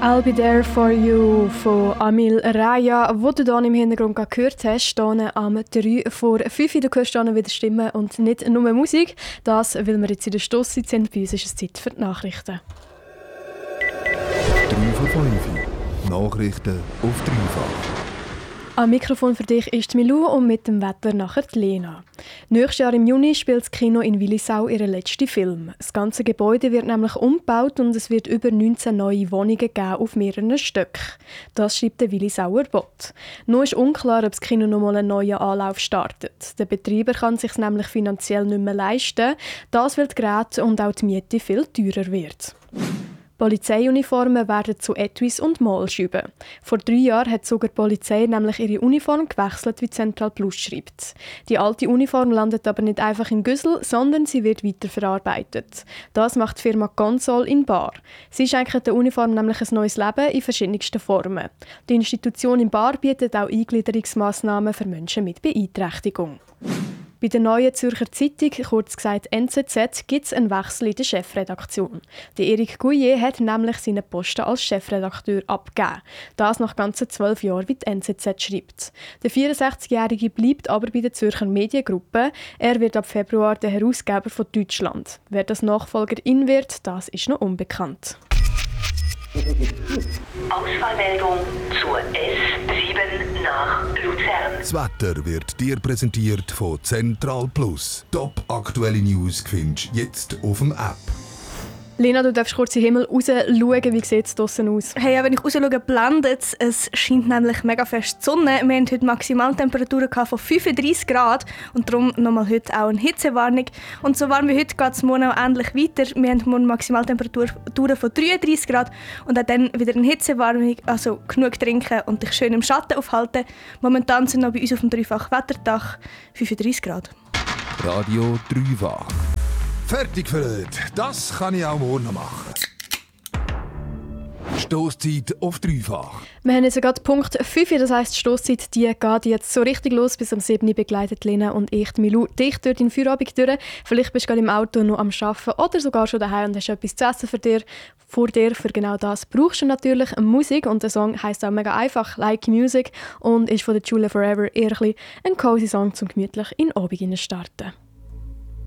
I'll Be There For You von Amil Raya, wo du hier im Hintergrund gerade gehört hast, hier am 3 vor 5 Uhr. Du hörst hier wieder Stimmen und nicht nur Musik. Das, weil wir jetzt in der Stosszeit sind. Bei uns ist es Zeit für die Nachrichten. 3 vor 5 Nachrichten auf dreifach. Am Mikrofon für dich ist Milou und mit dem Wetter nachher die Lena. Nächstes Jahr im Juni spielt das Kino in Willisau ihren letzten Film. Das ganze Gebäude wird nämlich umgebaut und es wird über 19 neue Wohnungen geben auf mehreren Stöcken. Das schreibt der Willisauer Bot. Nur ist unklar, ob das Kino nochmal einen neuen Anlauf startet. Der Betreiber kann sich nämlich finanziell nicht mehr leisten, das weil die Geräte und auch die Miete viel teurer wird. Polizeiuniformen werden zu Etuis und Maulschüben. Vor 3 Jahren hat sogar die Polizei nämlich ihre Uniform gewechselt, wie Central Plus schreibt. Die alte Uniform landet aber nicht einfach in Güssel, sondern sie wird weiterverarbeitet. Das macht die Firma Consol in Bar. Sie schenkt der Uniform nämlich ein neues Leben in verschiedensten Formen. Die Institution in Bar bietet auch Eingliederungsmaßnahmen für Menschen mit Beeinträchtigung. Bei der Neuen Zürcher Zeitung, kurz gesagt NZZ, gibt es einen Wechsel in der Chefredaktion. Der Eric Gouillet hat nämlich seinen Posten als Chefredakteur abgegeben. Das nach ganzen 12 Jahren, wie die NZZ schreibt. Der 64-Jährige bleibt aber bei der Zürcher Mediengruppe. Er wird ab Februar der Herausgeber von Deutschland. Wer das Nachfolger in wird, das ist noch unbekannt. Ausfallmeldung zur S7 nach Luzern. Das Wetter wird dir präsentiert von Central Plus. Top aktuelle News findest du jetzt auf dem App. Lena, du darfst kurz in den Himmel raus schauen. Wie sieht es draussen aus? Hey, wenn ich raus schaue, blendet es. Es scheint nämlich mega fest die Sonne. Wir hatten heute Maximaltemperaturen von 35 Grad und darum nochmal heute auch eine Hitzewarnung. Und so warm wie heute geht es morgen auch ähnlich weiter. Wir haben morgen Maximaltemperaturen von 33 Grad und auch dann wieder eine Hitzewarnung. Also genug trinken und dich schön im Schatten aufhalten. Momentan sind noch bei uns auf dem dreifach Wetterdach 35 Grad. Radio Dreifach. Fertig für heute. Das kann ich auch morgen noch machen. Stosszeit auf dreifach. Wir haben jetzt gerade Punkt 5, das heisst, die Stosszeit die geht jetzt so richtig los. Bis um 7 Uhr begleitet Lena und ich, Milou, dich durch den Feierabend durch. Vielleicht bist du gerade im Auto noch am Arbeiten oder sogar schon daheim und hast etwas zu essen vor dir. Für genau das brauchst du natürlich Musik und der Song heisst auch mega einfach «Like Music» und ist von der Julia Forever eher ein cozy Song zum gemütlich in den Abend starten.